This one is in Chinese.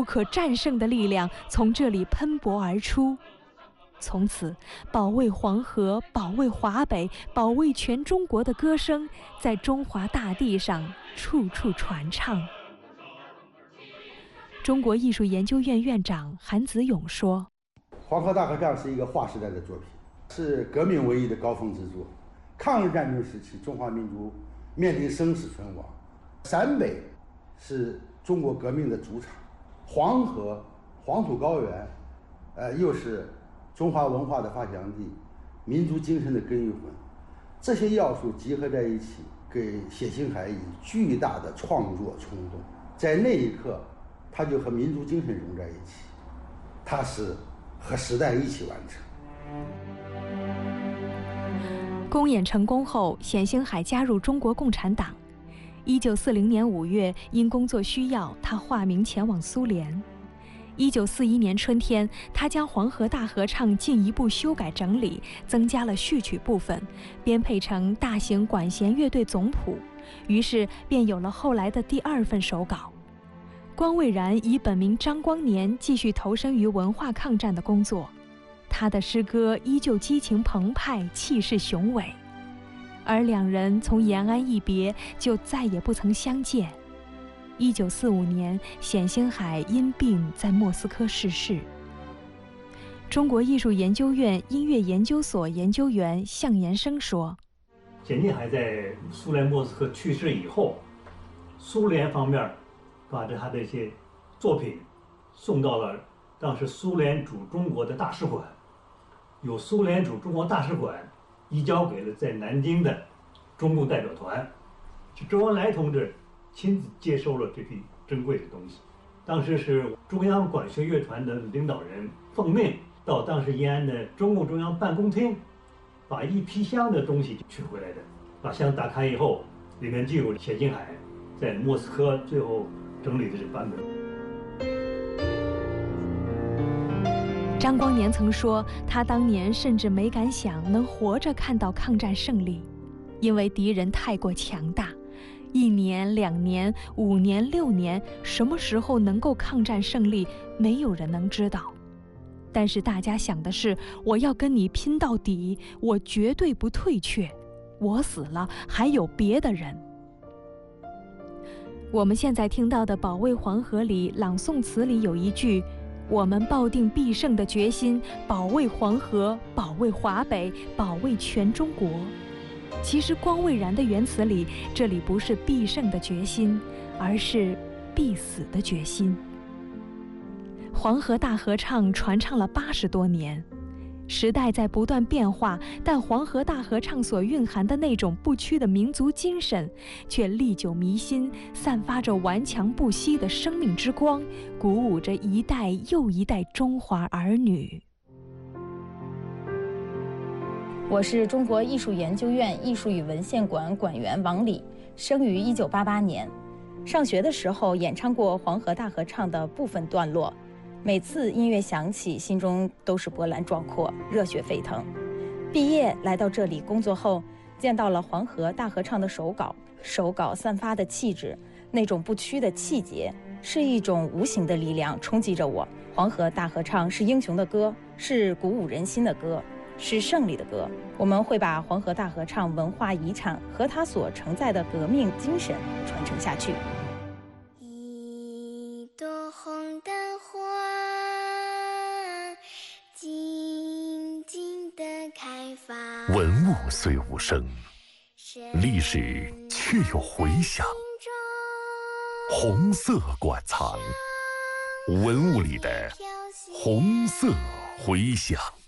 不可战胜的力量从这里喷薄而出。从此，保卫黄河、保卫华北、保卫全中国的歌声在中华大地上处处传唱。中国艺术研究院院长韩子勇说：“ 黄河大合唱是一个划时代的作品，是革命文艺的高峰之作。抗日战争时期，中华民族面临生死存亡，陕北是中国革命的主场，黄河、黄土高原，又是中华文化的发祥地，民族精神的根与魂，这些要素集合在一起，给冼星海以巨大的创作冲动。在那一刻，他就和民族精神融在一起，他是和时代一起完成。” 公演成功后，冼星海加入中国共产党。1940年5月，因工作需要，他化名前往苏联。1941年春天，他将黄河大合唱进一步修改整理，增加了序曲部分，编配成大型管弦乐队总谱，于是便有了后来的第2份手稿。光蔚然以本名张光年继续投身于文化抗战的工作，他的诗歌依旧激情澎湃，气势雄伟。而两人从延安一别，就再也不曾相见。1945年，冼星海因病在莫斯科逝世。中国艺术研究院音乐研究所研究员向延生说：“ 冼星海在苏联莫斯科去世以后，苏联方面把他的一些作品送到了当时苏联驻中国的大使馆，由苏联驻中国大使馆移交给了在南京的中共代表团，是周恩来同志亲自接收了这批珍贵的东西。当时是中央管弦乐团的领导人奉命到当时延安的中共中央办公厅，把一批箱的东西取回来的。把箱打开以后，里面就有冼星海在莫斯科最后整理的这版本。 张光年曾说，他当年甚至没敢想能活着看到抗战胜利，因为敌人太过强大。1年、2年、5年、6年，什么时候能够抗战胜利，没有人能知道。但是大家想的是，我要跟你拼到底，我绝对不退却，我死了还有别的人。我们现在听到的《保卫黄河》里朗诵词里有一句：“我们抱定必胜的决心，保卫黄河，保卫华北，保卫全中国。”其实光蔚然的原词里，这里不是必胜的决心，而是必死的决心。黄河大合唱传唱了80多年，时代在不断变化，但黄河大合唱所蕴含的那种不屈的民族精神，却历久弥新，散发着顽强不息的生命之光，鼓舞着一代又一代中华儿女。 我是中国艺术研究院艺术与文献馆馆员王礼，生于1988年。上学的时候演唱过黄河大合唱的部分段落，每次音乐响起，心中都是波澜壮阔，热血沸腾。毕业来到这里工作后，见到了黄河大合唱的手稿，手稿散发的气质，那种不屈的气节，是一种无形的力量冲击着我。黄河大合唱是英雄的歌，是鼓舞人心的歌，是胜利的歌。我们会把黄河大合唱文化遗产和它所承载的革命精神传承下去。 一朵红的花静静地开放， 文物虽无声，历史却有回响。红色馆藏，文物里的红色回响。